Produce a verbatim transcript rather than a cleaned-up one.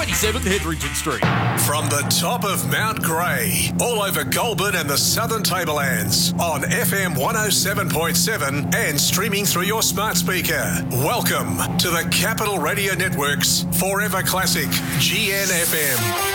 twenty-seventh Hetherington Street. From the top of Mount Grey, all over Goulburn and the Southern Tablelands, on F M one oh seven point seven and streaming through your smart speaker. Welcome to the Capital Radio Network's Forever Classic G N F M.